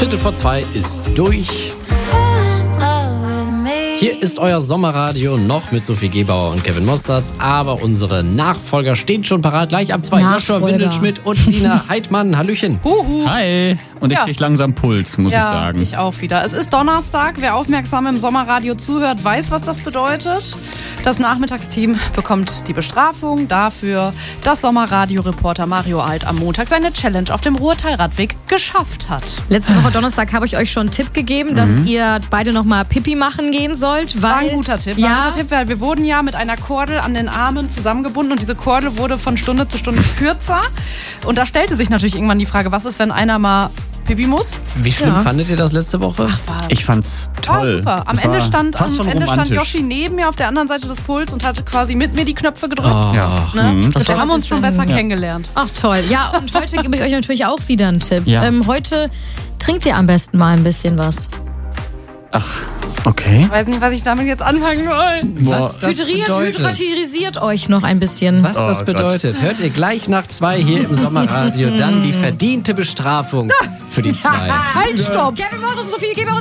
2:15 ist durch. Hier ist euer Sommerradio noch mit Sophie Gebauer und Kevin Mosterz, aber unsere Nachfolger stehen schon parat. Gleich ab 2 Joshua Windelschmidt und Lina Heidmann. Hallöchen. Hi. Und ich krieg langsam Puls, muss ich sagen. Ja, ich auch wieder. Es ist Donnerstag. Wer aufmerksam im Sommerradio zuhört, weiß, was das bedeutet. Das Nachmittagsteam bekommt die Bestrafung dafür, dass Sommerradio-Reporter Mario Alt am Montag seine Challenge auf dem Ruhrtalradweg geschafft hat. Letzte Woche Donnerstag habe ich euch schon einen Tipp gegeben, dass ihr beide nochmal Pipi machen gehen sollt. War ein guter Tipp. Weil wir wurden ja mit einer Kordel an den Armen zusammengebunden und diese Kordel wurde von Stunde zu Stunde kürzer. Und da stellte sich natürlich irgendwann die Frage, was ist, wenn einer mal Pipi muss? Wie schlimm fandet ihr das letzte Woche? Ich fand's toll. War super. Am Ende stand Yoshi neben mir auf der anderen Seite des Puls und hat quasi mit mir die Knöpfe gedrückt. Wir haben uns schon besser kennengelernt. Ach toll. Ja, und heute gebe ich euch natürlich auch wieder einen Tipp. Ja. Heute trinkt ihr am besten mal ein bisschen was. Ach, okay. Ich weiß nicht, was ich damit jetzt anfangen soll. Was das bedeutet. Hydratisiert euch noch ein bisschen. Was das bedeutet, hört ihr gleich nach 2 hier im Sommerradio. Dann die verdiente Bestrafung für die 2. Halt, stopp! Kevin Moss und Sophie Gebauer